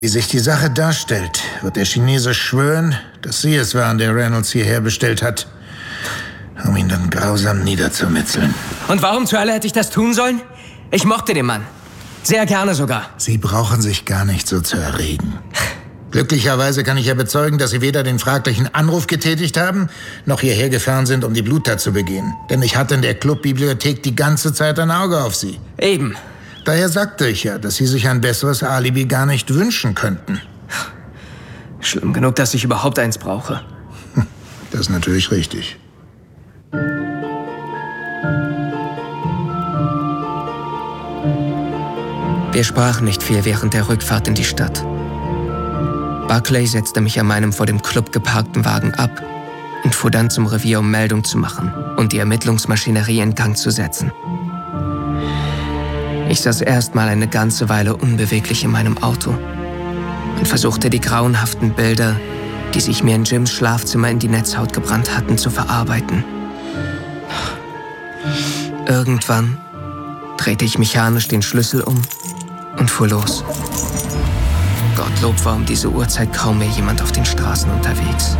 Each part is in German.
Wie sich die Sache darstellt, wird der Chinese schwören, dass sie es waren, der Reynolds hierher bestellt hat, um ihn dann grausam niederzumetzeln. Und warum zur Hölle hätte ich das tun sollen? Ich mochte den Mann. Sehr gerne sogar. Sie brauchen sich gar nicht so zu erregen. Glücklicherweise kann ich ja bezeugen, dass Sie weder den fraglichen Anruf getätigt haben, noch hierher gefahren sind, um die Bluttat zu begehen. Denn ich hatte in der Clubbibliothek die ganze Zeit ein Auge auf Sie. Eben. Daher sagte ich ja, dass Sie sich ein besseres Alibi gar nicht wünschen könnten. Schlimm genug, dass ich überhaupt eins brauche. Das ist natürlich richtig. Wir sprachen nicht viel während der Rückfahrt in die Stadt. Buckley setzte mich an meinem vor dem Club geparkten Wagen ab und fuhr dann zum Revier, um Meldung zu machen und die Ermittlungsmaschinerie in Gang zu setzen. Ich saß erstmal eine ganze Weile unbeweglich in meinem Auto und versuchte, die grauenhaften Bilder, die sich mir in Jims Schlafzimmer in die Netzhaut gebrannt hatten, zu verarbeiten. Irgendwann drehte ich mechanisch den Schlüssel um und fuhr los. Gottlob war um diese Uhrzeit kaum mehr jemand auf den Straßen unterwegs.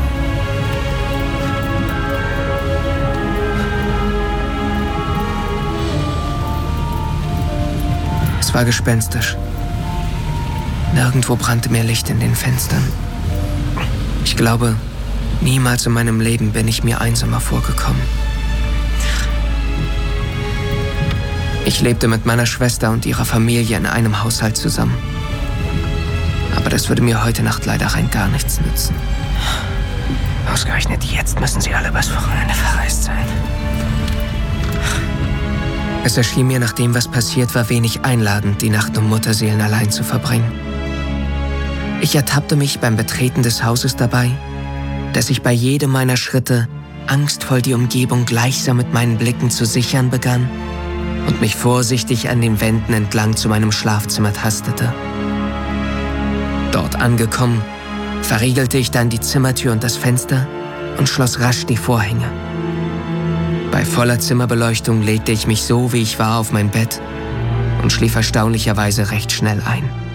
Es war gespenstisch. Nirgendwo brannte mehr Licht in den Fenstern. Ich glaube, niemals in meinem Leben bin ich mir einsamer vorgekommen. Ich lebte mit meiner Schwester und ihrer Familie in einem Haushalt zusammen. Aber das würde mir heute Nacht leider rein gar nichts nützen. Ausgerechnet jetzt müssen sie alle übers Wochenende verreist sein. Es erschien mir, nach dem, was passiert war, wenig einladend, die Nacht um Mutterseelen allein zu verbringen. Ich ertappte mich beim Betreten des Hauses dabei, dass ich bei jedem meiner Schritte angstvoll die Umgebung gleichsam mit meinen Blicken zu sichern begann und mich vorsichtig an den Wänden entlang zu meinem Schlafzimmer tastete. Dort angekommen, verriegelte ich dann die Zimmertür und das Fenster und schloss rasch die Vorhänge. Bei voller Zimmerbeleuchtung legte ich mich so, wie ich war, auf mein Bett und schlief erstaunlicherweise recht schnell ein.